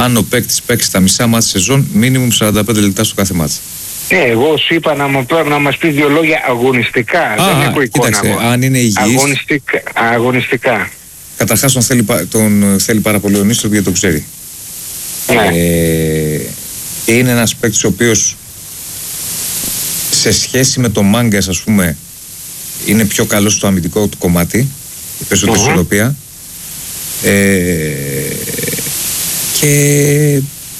αν ο παίκτης παίξει τα μισά μάτς σεζόν, μίνιμουμ 45 λεπτά στο κάθε μάτς. Εγώ σου είπα να μας πει 2 λόγια αγωνιστικά. Δεν έχω εικόνα. Κοίταξε, αν είναι υγιής. Αγωνιστικά. Καταρχάς τον θέλει πάρα πολύ ο Νίστορ γιατί το ξέρει. Ναι. Και είναι ένας παίκτης ο οποίος σε σχέση με τον Μάγκας, ας πούμε, είναι πιο καλός στο αμυντικό του κομμάτι, η περισσότερη ισορροπία. Και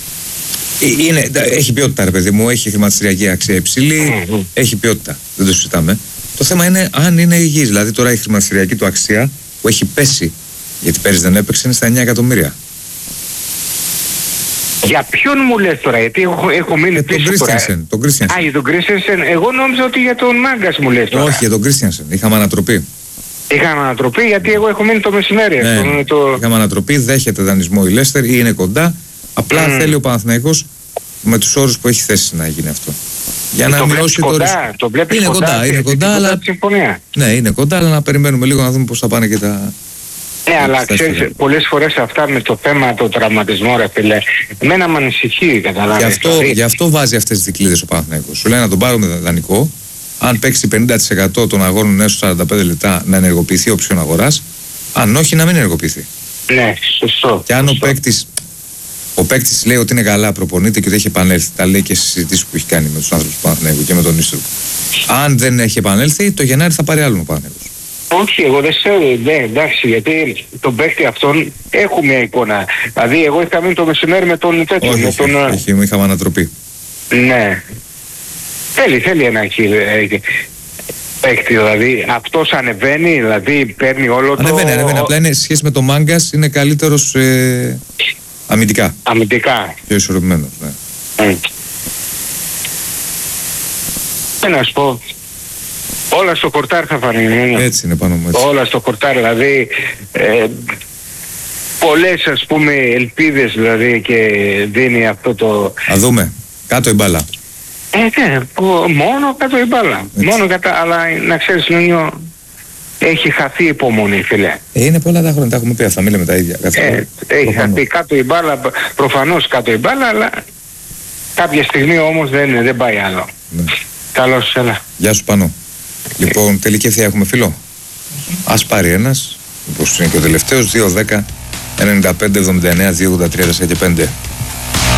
έχει ποιότητα, ρε παιδί μου, έχει χρηματιστηριακή αξία υψηλή, έχει ποιότητα, δεν το συζητάμε. Το θέμα είναι αν είναι υγιής, δηλαδή τώρα η χρηματιστηριακή του αξία που έχει πέσει, γιατί πέρυσι δεν έπαιξε, είναι στα 9 εκατομμύρια. Για ποιον μου λες τώρα, γιατί έχω μείνει πίσω τώρα. Τον Κρίστιανσεν. Για τον Κρίστιανσεν. Εγώ νόμιζα ότι για τον Μάγκας μου λες τώρα. Όχι, για τον Κρίστιανσεν. Είχαμε ανατροπή. Είχαμε ανατροπή γιατί εγώ έχω μείνει το μεσημέρι. Ναι, είχαμε ανατροπή, δέχεται δανεισμό η Λέστερ ή είναι κοντά. Απλά θέλει ο Παναθηναϊκός με τους όρους που έχει θέσει να γίνει αυτό. Για να μειώσει το ρίσκο. Το βλέπεις είναι κοντά, αλλά. Ναι, είναι κοντά, αλλά να περιμένουμε λίγο να δούμε πώς θα πάνε και τα. Ναι, αλλά ξέρεις, πολλές φορές αυτά με το θέμα του τραυματισμού, ρε φίλε, εμένα με ανησυχεί, καταλάβεις. Γι' αυτό βάζει αυτές τις δικλείδες ο Παναθηναϊκός. Σου λέει να τον πάρουμε δανεικό, αν παίξει 50% των αγώνων έως 45 λεπτά να ενεργοποιηθεί όψιον αγοράς, αν όχι να μην ενεργοποιηθεί. Ναι, σωστό. Και αν ο παίκτης λέει ότι είναι καλά, προπονείται και ότι έχει επανέλθει, τα λέει και στις συζητήσεις που έχει κάνει με τους άνθρωπους του Παναθηναϊκού και με τον Νίστορ. Αν δεν έχει επανέλθει, το Γενάρη θα πάρει άλλον ο Παναθηναϊκός. Όχι, εγώ δεν ξέρω, εντάξει, γιατί τον παίκτη αυτόν έχω μια εικόνα. Δηλαδή, εγώ είχα μείνει το μεσημέρι με τον τέτοιο. Όχι, είχαμε ανατροπή. Ναι. Θέλει ένα παίκτη, δηλαδή. Αυτός ανεβαίνει, δηλαδή παίρνει όλο το. Ανεβαίνει, απλά είναι σχέση με τον Μάγκας, είναι καλύτερος αμυντικά. Αμυντικά. Πιο ισορροπημένος, ναι. Να σου πω. Όλα στο κορτάρ θα φανεί. Έτσι είναι πάνω μου, έτσι. Όλα στο κορτάρ, δηλαδή πολλές, ας πούμε, ελπίδες, δηλαδή, και δίνει αυτό το. Θα δούμε. Κάτω η μπάλα. Ναι, μόνο κάτω η μπάλα. Μόνο αλλά να ξέρεις, Νίνιο, έχει χαθεί η υπομονή, φίλε. Είναι πολλά τα χρόνια, τα έχουμε πει αυτά, μην λέμε τα ίδια. Έχει χαθεί κάτω η μπάλα, προφανώς κάτω η μπάλα, αλλά κάποια στιγμή όμως δεν πάει άλλο. Ναι. Καλώς, έλα. Γεια σου, Πανώ. Λοιπόν, τελική ευθεία έχουμε φίλο. Ας πάρει ένας, όπως είναι και ο τελευταίος, 2-10 95-79 2-83 4 και 5.